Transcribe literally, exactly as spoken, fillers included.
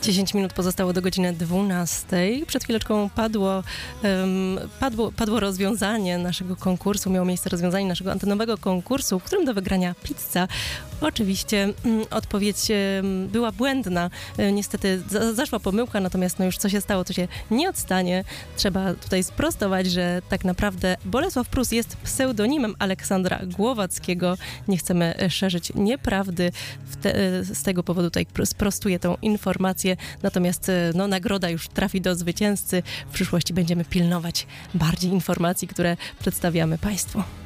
dziesięć minut pozostało do godziny dwunastej. Przed chwileczką padło, um, padło, padło rozwiązanie naszego konkursu, miało miejsce rozwiązanie naszego antenowego konkursu, w którym do wygrania pizza. Oczywiście um, odpowiedź um, była błędna. Um, niestety za, zaszła pomyłka, natomiast no już co się stało, to się nie odstanie. Trzeba tutaj sprostować, że tak naprawdę Bolesław Prus jest pseudonimem Aleksandra Głowackiego. Nie chcemy szerzyć nieprawdy. Te, z tego powodu tutaj sprostuję tą informację. Natomiast no, nagroda już trafi do zwycięzcy. W przyszłości będziemy pilnować bardziej informacji, które przedstawiamy Państwu.